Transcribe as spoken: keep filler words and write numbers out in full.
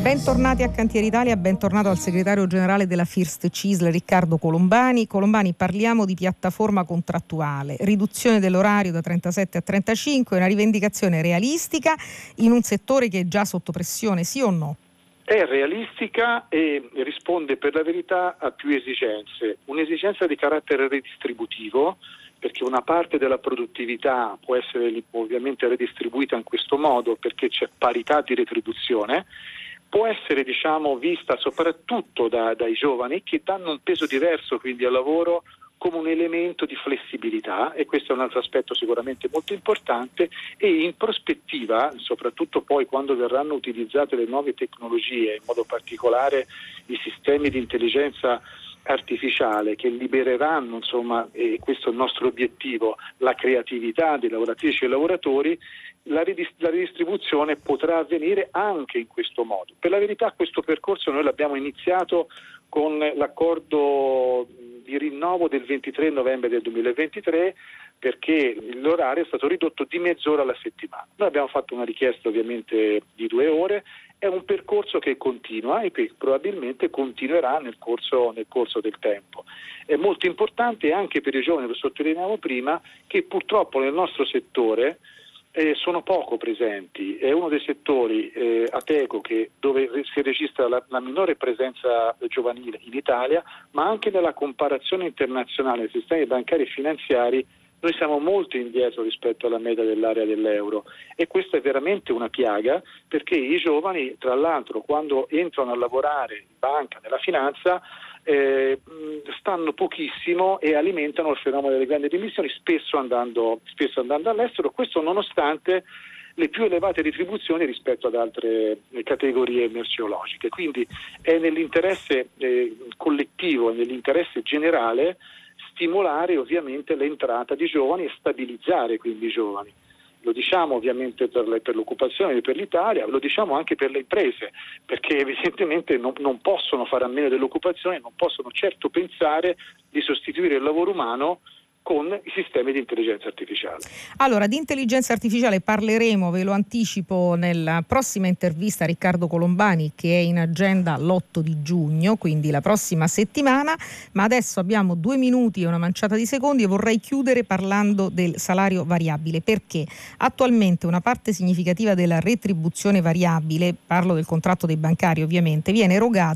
Bentornati a Cantieri Italia, bentornato al segretario generale della First C I S L Riccardo Colombani. Colombani, parliamo di piattaforma contrattuale, riduzione dell'orario da trentasette a trentacinque, una rivendicazione realistica in un settore che è già sotto pressione, sì o no? È realistica e risponde per la verità a più esigenze. Un'esigenza di carattere redistributivo, perché una parte della produttività può essere ovviamente redistribuita in questo modo perché c'è parità di retribuzione, può essere diciamo vista soprattutto da, dai giovani che danno un peso diverso quindi al lavoro come un elemento di flessibilità, e questo è un altro aspetto sicuramente molto importante, e in prospettiva, soprattutto poi quando verranno utilizzate le nuove tecnologie, in modo particolare i sistemi di intelligenza artificiale che libereranno, insomma, e questo è il nostro obiettivo, la creatività dei lavoratrici e lavoratori, la, ridist- la ridistribuzione potrà avvenire anche in questo modo. Per la verità questo percorso noi l'abbiamo iniziato con l'accordo di rinnovo del ventitré novembre del duemilaventitré, perché l'orario è stato ridotto di mezz'ora alla settimana. Noi abbiamo fatto una richiesta ovviamente di due ore, è un percorso che continua e che probabilmente continuerà nel corso, nel corso del tempo. È molto importante anche per i giovani, lo sottolineiamo prima, che purtroppo nel nostro settore eh, sono poco presenti. È uno dei settori eh, Ateco che, dove si registra la, la minore presenza giovanile in Italia, ma anche nella comparazione internazionale dei sistemi bancari e finanziari noi siamo molto indietro rispetto alla media dell'area dell'euro, e questa è veramente una piaga, perché i giovani, tra l'altro, quando entrano a lavorare in banca, nella finanza, eh, stanno pochissimo e alimentano il fenomeno delle grandi dimissioni, spesso andando, spesso andando all'estero, questo nonostante le più elevate retribuzioni rispetto ad altre categorie merceologiche. Quindi è nell'interesse eh, collettivo, è nell'interesse generale stimolare ovviamente l'entrata di giovani e stabilizzare quindi i giovani. Lo diciamo ovviamente per, le, per l'occupazione e per l'Italia, lo diciamo anche per le imprese, perché evidentemente non, non possono fare a meno dell'occupazione, non possono certo pensare di sostituire il lavoro umano con i sistemi di intelligenza artificiale. Allora, di intelligenza artificiale parleremo, ve lo anticipo, nella prossima intervista a Riccardo Colombani, che è in agenda l'otto di giugno, quindi la prossima settimana, ma adesso abbiamo due minuti e una manciata di secondi e vorrei chiudere parlando del salario variabile, perché attualmente una parte significativa della retribuzione variabile, parlo del contratto dei bancari ovviamente, viene erogata